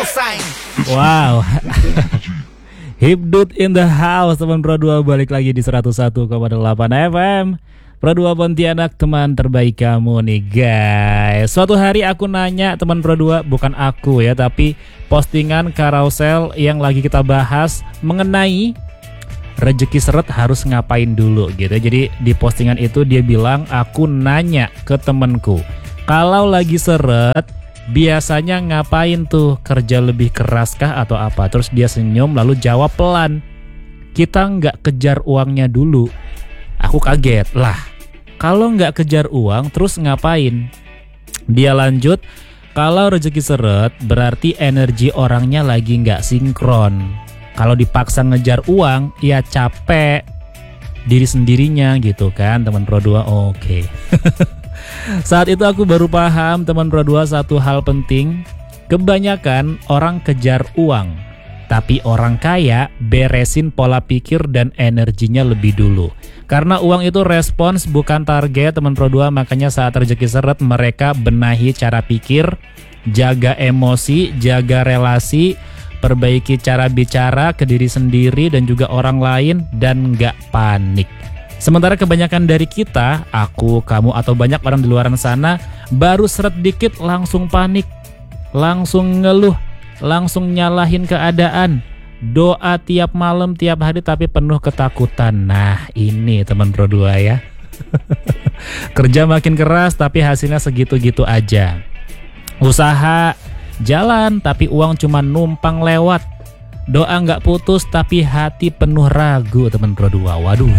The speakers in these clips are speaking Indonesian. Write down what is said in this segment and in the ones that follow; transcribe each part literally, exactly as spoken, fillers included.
Wow. Hipdut in the house, teman Pro dua, balik lagi di seratus satu koma delapan F M Pro dua Pontianak, teman terbaik kamu nih guys. Suatu hari aku nanya teman Pro dua, bukan aku ya, tapi postingan carousel yang lagi kita bahas mengenai rezeki seret harus ngapain dulu gitu. Jadi di postingan itu dia bilang, aku nanya ke temenku, kalau lagi seret biasanya ngapain tuh, kerja lebih keras kah atau apa? Terus dia senyum lalu jawab pelan, kita nggak kejar uangnya dulu. Aku kaget, lah kalau nggak kejar uang terus ngapain? Dia lanjut, kalau rezeki seret berarti energi orangnya lagi nggak sinkron. Kalau dipaksa ngejar uang ya capek diri sendirinya gitu kan teman Pro dua. Oke. Okay. Saat itu aku baru paham teman Pro dua satu hal penting. Kebanyakan orang kejar uang, tapi orang kaya beresin pola pikir dan energinya lebih dulu. Karena uang itu respons bukan target teman Pro dua, makanya saat rezeki seret mereka benahi cara pikir, jaga emosi, jaga relasi, perbaiki cara bicara ke diri sendiri dan juga orang lain, dan gak panik. Sementara kebanyakan dari kita, aku, kamu, atau banyak orang di luar sana, baru seret dikit langsung panik, langsung ngeluh, langsung nyalahin keadaan, doa tiap malam, tiap hari tapi penuh ketakutan. Nah ini teman Pro dua ya. Kerja makin keras tapi hasilnya segitu-gitu aja. Usaha jalan tapi uang cuma numpang lewat. Doa nggak putus tapi hati penuh ragu teman Pro dua. Waduh.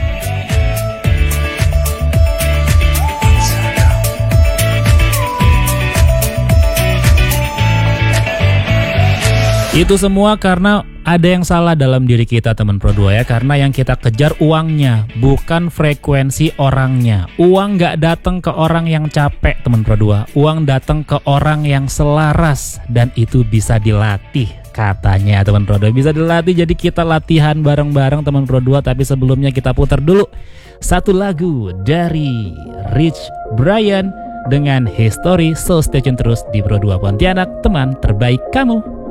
Itu semua karena ada yang salah dalam diri kita teman Pro dua ya. Karena yang kita kejar uangnya, bukan frekuensi orangnya. Uang gak datang ke orang yang capek teman Pro dua. Uang datang ke orang yang selaras, dan itu bisa dilatih katanya teman Pro dua. Bisa dilatih, jadi kita latihan bareng-bareng teman Pro dua. Tapi sebelumnya kita putar dulu satu lagu dari Rich Brian dengan History. So stay tune terus di Pro dua Pontianak, teman terbaik kamu.